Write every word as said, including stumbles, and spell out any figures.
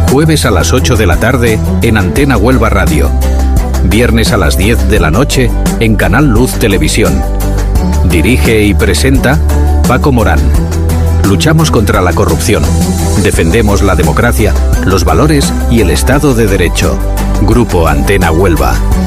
Jueves a las ocho de la tarde en Antena Huelva Radio. Viernes a las diez de la noche en Canal Luz Televisión. Dirige y presenta Paco Morán. Luchamos contra la corrupción. Defendemos la democracia, los valores y el Estado de Derecho. Grupo Antena Huelva.